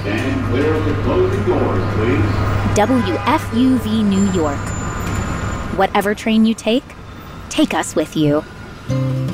Stand clear of the closing doors, please. WFUV New York. Whatever train you take us with you.